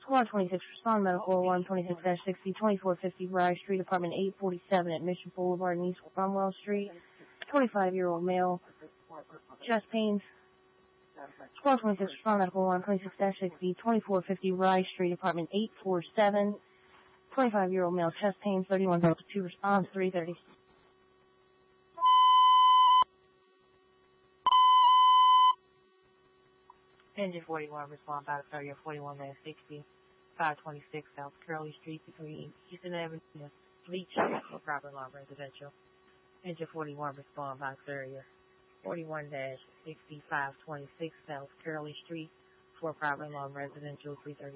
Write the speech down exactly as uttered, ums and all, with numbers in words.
Squad twenty-six, respond medical one twenty-six dash sixty, twenty-four fifty Rye Street, apartment eight forty-seven at Mission Boulevard and East Cromwell Street. twenty-five-year-old male, chest pains. Squad twenty-six, respond medical one twenty-six dash sixty, twenty-four fifty Rye Street, apartment eight forty-seven. twenty-five-year-old male, chest pains, thirty-one Delta two, responds three thirty. Engine forty-one, respond by the thirty or forty-one dash sixty, five twenty-six South Curly Street between Eastern Avenue and Fleet Street for proper law residential. Engine forty-one, respond by courier. forty-one dash sixty, five twenty-six South Curly Street for private law residential, three thirty.